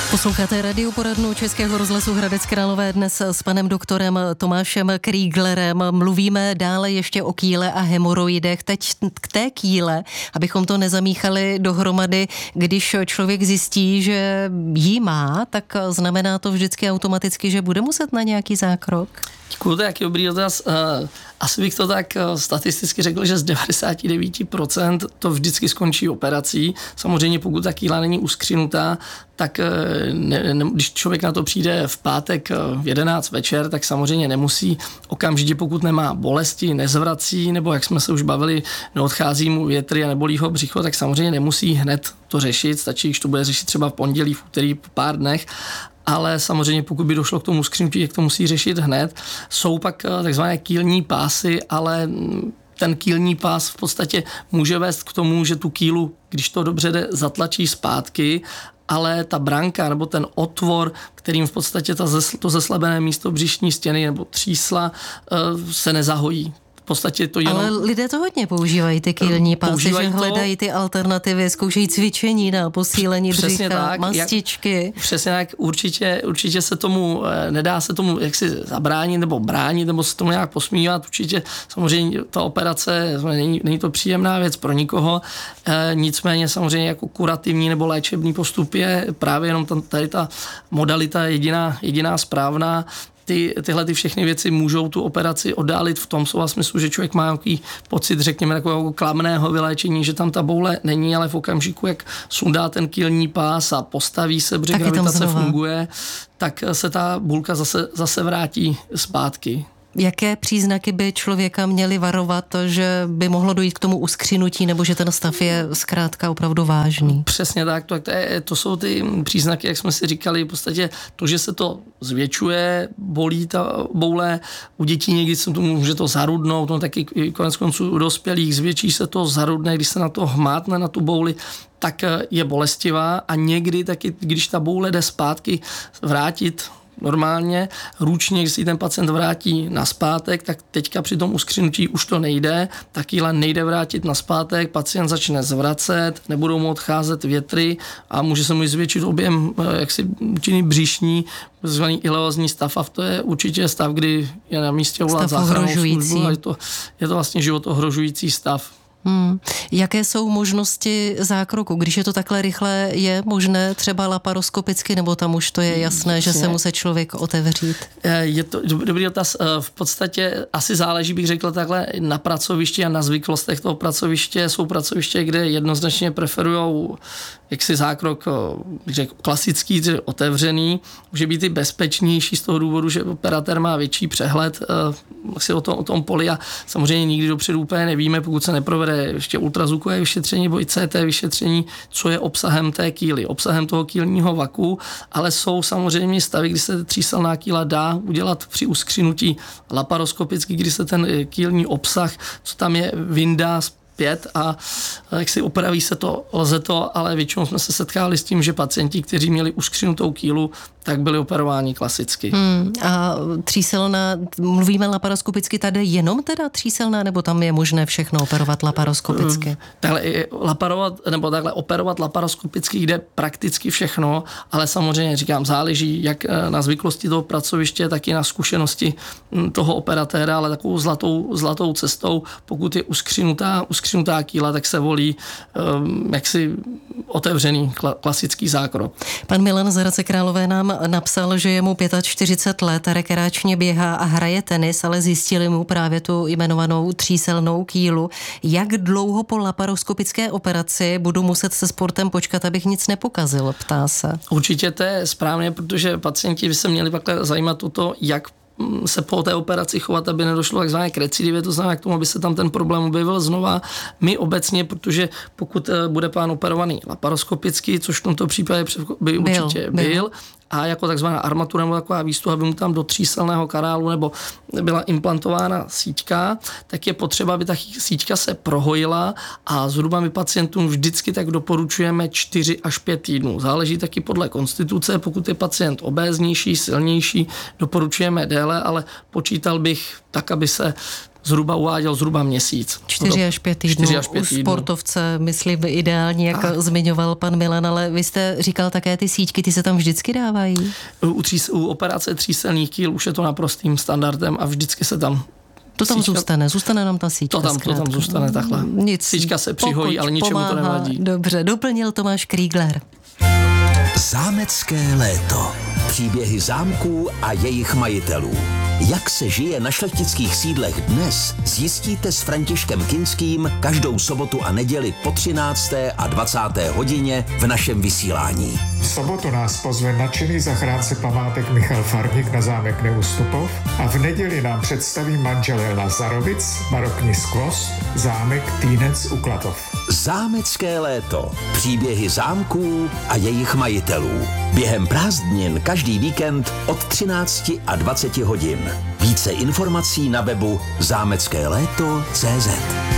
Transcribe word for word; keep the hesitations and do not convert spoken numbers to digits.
Posloucháte radioporadnu Českého rozhlasu Hradec Králové dnes s panem doktorem Tomášem Krieglerem. Mluvíme dále ještě o kýle a hemoroidech. Teď k té kýle, abychom to nezamíchali dohromady, když člověk zjistí, že jí má, tak znamená to vždycky automaticky, že bude muset na nějaký zákrok? Děkuju, to je jaký dobrý dotaz. Asi bych to tak statisticky řekl, že z devadesát devět procent to vždycky skončí operací. Samozřejmě pokud ta kýla není uskřinutá, tak ne, ne, když člověk na to přijde v pátek v jedenáct večer, tak samozřejmě nemusí okamžitě, pokud nemá bolesti, nezvrací, nebo jak jsme se už bavili, neodchází mu větry a nebolí ho břicho, tak samozřejmě nemusí hned to řešit. Stačí, když to bude řešit třeba v pondělí, v úterý, po pár dnech. Ale samozřejmě pokud by došlo k tomu uskřinutí, jak to musí řešit hned. Jsou pak takzvané kýlní pásy, ale ten kýlní pás v podstatě může vést k tomu, že tu kýlu, když to dobře jde, zatlačí zpátky, ale ta branka nebo ten otvor, kterým v podstatě ta zesl, to zeslabené místo břišní stěny nebo třísla se nezahojí. V podstatě to jenom... Ale lidé to hodně používají, ty kýlní pásy, že hledají ty alternativy, zkoušejí cvičení na posílení břicha, tak, mastičky. Jak, přesně tak, určitě, určitě se tomu, nedá se tomu jaksi zabránit nebo bránit, nebo se tomu nějak posmívat. Určitě samozřejmě ta operace, není, není to příjemná věc pro nikoho, e, nicméně samozřejmě jako kurativní nebo léčebný postup je právě jenom tady ta modalita jediná, jediná správná. Ty, tyhle ty všechny věci můžou tu operaci oddálit v tom slova smyslu, že člověk má nějaký pocit, řekněme, takového klamného vyléčení, že tam ta boule není, ale v okamžiku, jak sundá ten kýlní pás a postaví se, protože gravitace funguje, tak se ta bulka zase, zase vrátí zpátky. Jaké příznaky by člověka měly varovat, že by mohlo dojít k tomu uskřinutí, nebo že ten stav je zkrátka opravdu vážný? Přesně tak, to, to, je, to jsou ty příznaky, jak jsme si říkali, v podstatě to, že se to zvětšuje, bolí ta boule, u dětí někdy se to může to zarudnout, no taky konec konců u dospělých zvětší se to zarudne, když se na to hmátne na tu bouli, tak je bolestivá a někdy taky, když ta boule jde zpátky vrátit normálně, ručně, když si ten pacient vrátí naspátek, tak teďka při tom uskřinutí už to nejde, ta kýla nejde vrátit naspátek, pacient začne zvracet, nebudou mu odcházet větry a může se mu zvětšit objem jaksi činný břišní, zvaný ileozní stav, a to je určitě stav, kdy je na místě uvolat záchrannou službu, je to, je to vlastně život ohrožující stav. Hmm. Jaké jsou možnosti zákroku? Když je to takhle rychle, je možné třeba laparoskopicky, nebo tam už to je jasné, že se musí člověk otevřít? Je to dobrý dotaz. V podstatě asi záleží, bych řekl takhle, na pracovišti a na zvyklostech toho pracoviště. Jsou pracoviště, kde jednoznačně preferujou jaksi zákrok, bych řekl, klasický, otevřený. Může být i bezpečnější z toho důvodu, že operatér má větší přehled asi o tom, o tom poli a samozřejmě nikdy dopředu úplně nevíme, pokud se neprovede ještě ultrazvukové vyšetření nebo i C T vyšetření, co je obsahem té kýly, obsahem toho kýlního vaku, ale jsou samozřejmě stavy, kdy se tříselná kýla dá udělat při uskřinutí laparoskopicky, kdy se ten kýlní obsah, co tam je, vyndá zpět a jak si opraví se to, lze to, ale většinou jsme se setkali s tím, že pacienti, kteří měli uskřinutou kýlu, tak byli operováni klasicky. Hmm, a tříselná, mluvíme laparoskopicky, tady jenom teda tříselná, nebo tam je možné všechno operovat laparoskopicky? Takhle laparovat, nebo takhle operovat laparoskopicky jde prakticky všechno, ale samozřejmě říkám, záleží jak na zvyklosti toho pracoviště, tak i na zkušenosti toho operatéra, ale takovou zlatou, zlatou cestou, pokud je uskřinutá, uskřinutá kýla, tak se volí um, jaksi otevřený klasický zákrok. Pan Milan z Hradce Králové nám napsal, že je mu čtyřicet pět let, rekreačně běhá a hraje tenis, ale zjistili mu právě tu jmenovanou tříselnou kýlu. Jak dlouho po laparoskopické operaci budu muset se sportem počkat, abych nic nepokazil, ptá se. Určitě to je správně, protože pacienti by se měli takhle zajímat o to, jak se po té operaci chovat, aby nedošlo takzvané k recidivě, to znamená k tomu, aby se tam ten problém objevil znova. My obecně, protože pokud bude pán operovaný laparoskopicky, což v tomto případě by určitě byl, byl a jako takzvaná armatura nebo taková výstuha, aby mu tam do tříselného kanálu nebo byla implantována síťka, tak je potřeba, aby ta síťka se prohojila a zhruba my pacientům vždycky tak doporučujeme čtyři až pět týdnů. Záleží taky podle konstituce, pokud je pacient obéznější, silnější, doporučujeme déle, ale počítal bych tak, aby se zhruba uváděl zhruba měsíc. Čtyři až pět týdnů. Čtyři až pět U týdnů. sportovce, myslím, ideální, jak a. zmiňoval pan Milan, ale vy jste říkal také ty síťky, ty se tam vždycky dávají? U, tří, u operace tříselných kýl už je to naprostým standardem a vždycky se tam To tam síčka, zůstane, zůstane nám ta síčka. To tam, to tam zůstane takhle. Nic. Síčka se přihojí, ale ničemu pomáhá. to nevadí. Dobře, doplnil Tomáš Kriegler. Zámecké léto. Příběhy zámků a jejich majitelů. Jak se žije na šlechtických sídlech dnes, zjistíte s Františkem Kinským každou sobotu a neděli po třinácté a dvacáté hodině v našem vysílání. V sobotu nás pozve nadšený zachránce památek Michal Farník na zámek Neustupov a v neděli nám představí manželé Lazarovic, barokní skvost, zámek Týnec u Klatov. Zámecké léto. Příběhy zámků a jejich majitelů. Během prázdnin každý víkend od třinácti a dvaceti hodin. Více informací na webu zámecké léto tečka cé zet.